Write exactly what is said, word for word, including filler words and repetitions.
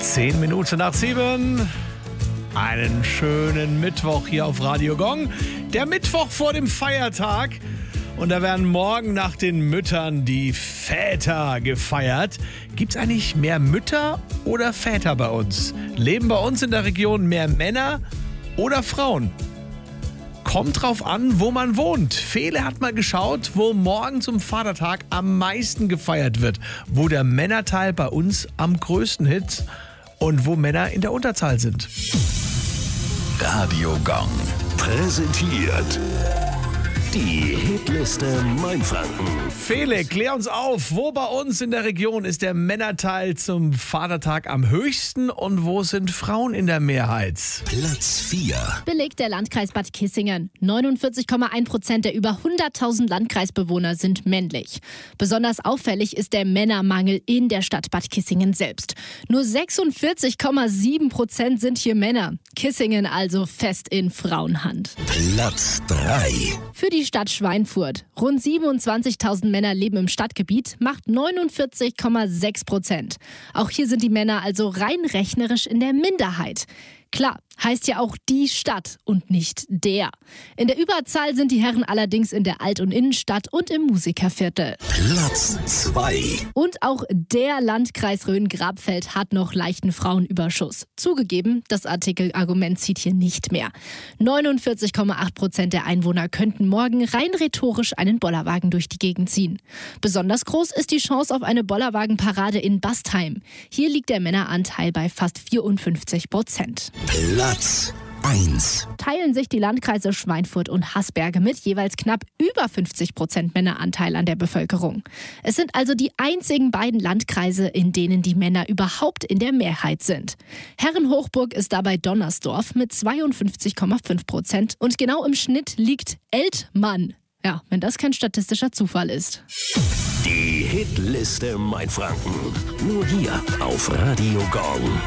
Zehn Minuten nach sieben. Einen schönen Mittwoch hier auf Radio Gong. Der Mittwoch vor dem Feiertag. Und da werden morgen nach den Müttern die Väter gefeiert. Gibt es eigentlich mehr Mütter oder Väter bei uns? Leben bei uns in der Region mehr Männer oder Frauen? Kommt drauf an, wo man wohnt. Fele hat mal geschaut, wo morgen zum Vatertag am meisten gefeiert wird. Wo der Männerteil bei uns am größten ist und wo Männer in der Unterzahl sind. Radio Gong präsentiert die Hitliste Mainfranken. Fele, klär uns auf, wo bei uns in der Region ist der Männerteil zum Vatertag am höchsten und wo sind Frauen in der Mehrheit? Platz vier. Belegt der Landkreis Bad Kissingen. neunundvierzig Komma eins Prozent der über hunderttausend Landkreisbewohner sind männlich. Besonders auffällig ist der Männermangel in der Stadt Bad Kissingen selbst. Nur sechsundvierzig Komma sieben Prozent sind hier Männer. Kissingen also fest in Frauenhand. Platz drei. Für die Stadt Schweinfurt. Rund siebenundzwanzigtausend Männer leben im Stadtgebiet, macht neunundvierzig Komma sechs Prozent. Auch hier sind die Männer also rein rechnerisch in der Minderheit. Klar, heißt ja auch die Stadt und nicht der. In der Überzahl sind die Herren allerdings in der Alt- und Innenstadt und im Musikerviertel. Platz zwei. Und auch der Landkreis Rhön-Grabfeld hat noch leichten Frauenüberschuss. Zugegeben, das Artikelargument zieht hier nicht mehr. neunundvierzig Komma acht Prozent der Einwohner könnten morgen rein rhetorisch einen Bollerwagen durch die Gegend ziehen. Besonders groß ist die Chance auf eine Bollerwagenparade in Bastheim. Hier liegt der Männeranteil bei fast vierundfünfzig Prozent. Platz eins. Teilen sich die Landkreise Schweinfurt und Haßberge mit jeweils knapp über fünfzig Prozent Männeranteil an der Bevölkerung. Es sind also die einzigen beiden Landkreise, in denen die Männer überhaupt in der Mehrheit sind. Herrenhochburg ist dabei Donnersdorf mit zweiundfünfzig Komma fünf Prozent und genau im Schnitt liegt Eltmann. Ja, wenn das kein statistischer Zufall ist. Die Hitliste Mainfranken. Nur hier auf Radio Gong.